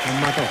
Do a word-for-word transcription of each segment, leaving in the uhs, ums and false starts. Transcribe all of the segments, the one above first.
Nos mató.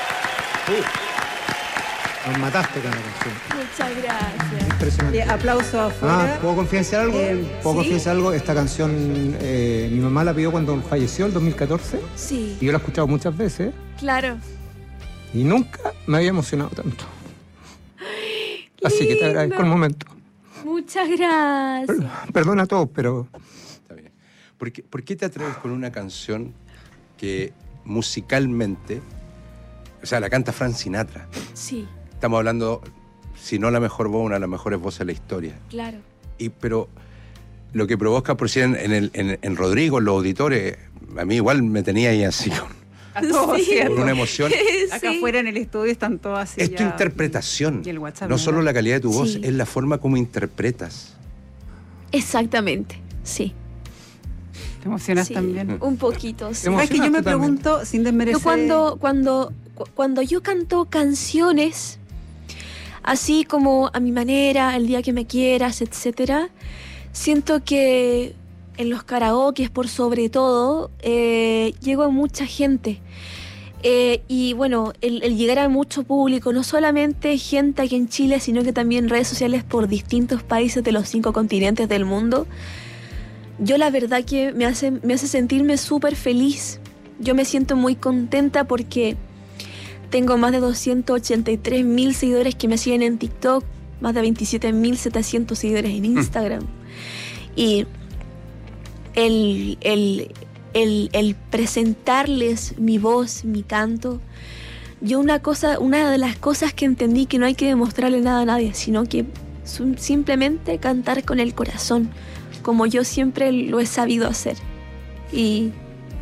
Uh, nos mataste con la canción. Muchas gracias. Impresionante. Eh, aplauso afuera. Ah, ¿puedo confidenciar algo? Eh, ¿Puedo ¿sí? confidenciar algo? Esta canción eh, mi mamá la pidió cuando falleció, el dos mil catorce. Sí, Y yo la he escuchado muchas veces. claro. Y nunca me había emocionado tanto. Así que te agradezco el momento. Muchas gracias. Per- Perdona a todos, pero... Está bien. ¿Por qué, por qué te atreves con una canción que musicalmente, o sea, la canta Frank Sinatra? Sí, Estamos hablando, si no la mejor voz, una de las mejores voces de la historia. claro. Y, pero lo que provoca, por si en, en, el, en, en Rodrigo, en los auditores, a mí igual me tenía ahí así con, A todos, Sí. ¿cierto? con una emoción. Acá Sí. afuera en el estudio están todos así. Es tu ya. interpretación, Y el WhatsApp, no mira. solo la calidad de tu voz, Sí. es la forma como interpretas. Exactamente, sí. Te emocionas Sí, también. un poquito, sí. Hemos- ¿Sabes que yo me Emocionaste también. pregunto, sin desmerecer... Yo cuando, cuando, cu- cuando yo canto canciones, así como a mi manera, el día que me quieras, etcétera, siento que en los karaokes, por sobre todo, eh, llego a mucha gente. Eh, y bueno, el, el llegar a mucho público, no solamente gente aquí en Chile, sino que también redes sociales por distintos países de los cinco continentes del mundo, yo la verdad que me hace, me hace sentirme súper feliz. Yo me siento muy contenta porque tengo más de doscientos ochenta y tres mil seguidores que me siguen en TikTok, más de veintisiete mil setecientos seguidores en Instagram. Y el, el, el, el presentarles mi voz, mi canto, yo una cosa, una de las cosas que entendí que no hay que demostrarle nada a nadie, sino que sim- simplemente cantar con el corazón, como yo siempre lo he sabido hacer. Y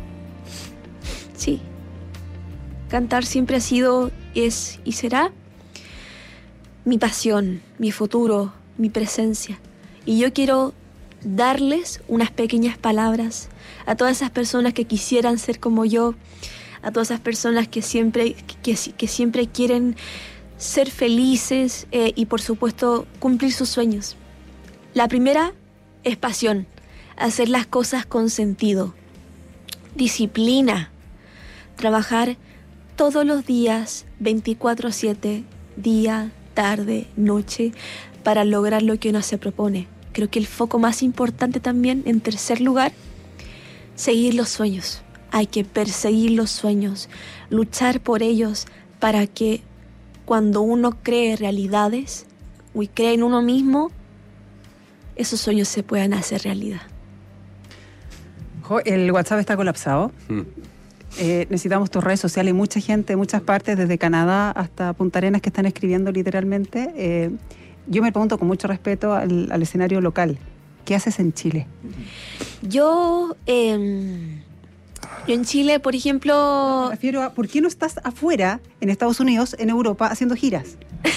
sí, cantar siempre ha sido, es y será mi pasión, mi futuro, mi presencia. Y yo quiero darles unas pequeñas palabras a todas esas personas que quisieran ser como yo, a todas esas personas que siempre, que, que siempre quieren ser felices eh, y por supuesto cumplir sus sueños. La primera es pasión, hacer las cosas con sentido, disciplina, trabajar todos los días, veinticuatro siete, día, tarde, noche, para lograr lo que uno se propone. Creo que el foco más importante también, en tercer lugar, seguir los sueños. Hay que perseguir los sueños, luchar por ellos para que cuando uno cree realidades y cree en uno mismo, esos sueños se puedan hacer realidad. Jo, el WhatsApp está colapsado. Mm. Eh, necesitamos tus redes sociales y mucha gente de muchas partes, desde Canadá hasta Punta Arenas, que están escribiendo literalmente. Eh, yo me pregunto con mucho respeto al, al escenario local, ¿qué haces en Chile? Yo, eh, yo en Chile, por ejemplo... Me refiero a, ¿por qué no estás afuera, en Estados Unidos, en Europa, haciendo giras?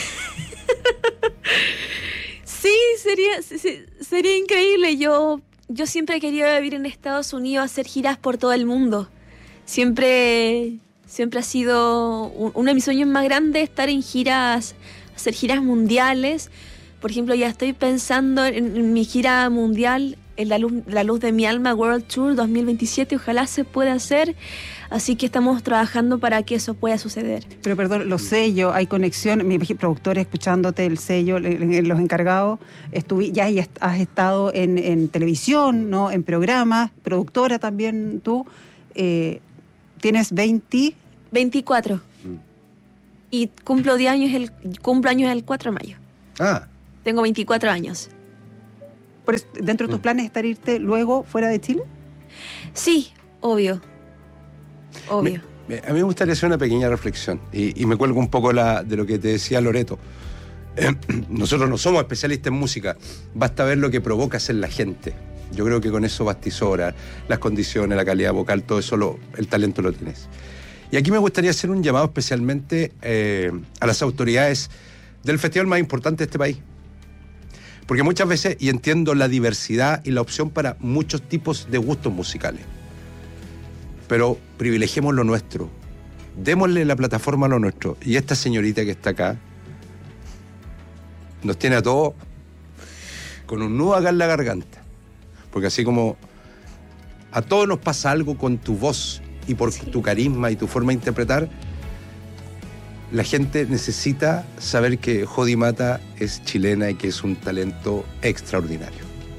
Sí, sería, se- sería increíble. Yo, yo siempre he querido vivir en Estados Unidos, hacer giras por todo el mundo. Siempre, siempre ha sido un- uno de mis sueños más grandes estar en giras, hacer giras mundiales. Por ejemplo, ya estoy pensando en, en mi gira mundial, en la luz, la luz de mi alma World Tour dos mil veintisiete. Ojalá se pueda hacer. Así que estamos trabajando para que eso pueda suceder. Pero perdón, los sellos, hay conexión, mi productores escuchándote, el sello, le- le- los encargados, estuvi, ya hay- has estado en, en televisión, ¿no? En programas, productora también tú, eh, tienes veinte, veinticuatro. Mm. Y cumplo diez años el, cumplo años el cuatro de mayo. Ah, Tengo veinticuatro años. por eso, ¿dentro de tus planes estar irte luego fuera de Chile? Sí, obvio. Obvio. me- a mí me gustaría hacer una pequeña reflexión y, y me cuelgo un poco la, de lo que te decía Loreto. Eh, nosotros no somos especialistas en música, basta ver lo que provocas en la gente. Yo creo que con eso basta y sobra. Las condiciones, la calidad vocal, todo eso, lo, el talento lo tienes. Y aquí me gustaría hacer un llamado especialmente eh, a las autoridades del festival más importante de este país. Porque muchas veces, y entiendo la diversidad y la opción para muchos tipos de gustos musicales, pero privilegiemos lo nuestro, démosle la plataforma a lo nuestro. Y esta señorita que está acá nos tiene a todos con un nudo acá en la garganta, porque así como a todos nos pasa algo con tu voz y por Sí. tu carisma y tu forma de interpretar, la gente necesita saber que Jody Mata es chilena y que es un talento extraordinario.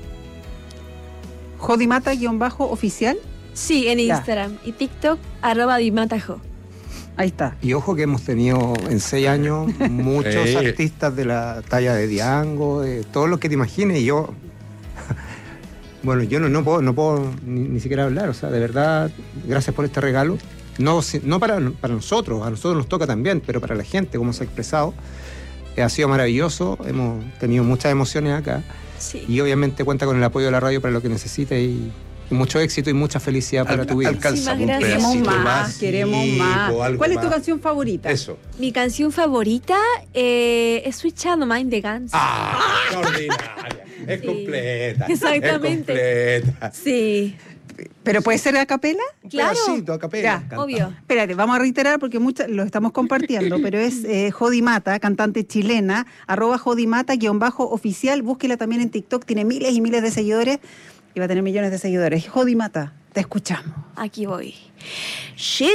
Jody Mata guión bajo oficial. Sí, en Ya. Instagram y TikTok, arroba dimatajo. Ahí está. Y ojo que hemos tenido en seis años muchos Sí. artistas de la talla de Diango, de todo lo que te imagines. Y yo, bueno, yo no, no puedo, no puedo ni, ni siquiera hablar. O sea, de verdad, gracias por este regalo. No, si- no para, para nosotros, a nosotros nos toca también, pero para la gente, como se ha expresado, eh, ha sido maravilloso. Hemos tenido muchas emociones acá. Sí. Y obviamente cuenta con el apoyo de la radio para lo que necesite y, y mucho éxito y mucha felicidad para Al- tu vida. alcanzamos un Gracias. Queremos pedacito más, queremos sí, más. o algo ¿Cuál es tu más. canción favorita? Eso. Mi canción favorita eh, es Sweet Child O' Mine de Guns. ¡Ah! ¡Extraordinaria! Es Sí. completa. Exactamente. Es completa. Sí, ¿Pero puede ser a capela? Un Claro. pedacito a capela. Ya. obvio. Espérate, vamos a reiterar porque muchas lo estamos compartiendo, pero es eh, Jody Mata, cantante chilena, arroba Jody Mata, guión bajo oficial, búsquela también en TikTok, tiene miles y miles de seguidores y va a tener millones de seguidores. Jody Mata, te escuchamos. Aquí voy. She's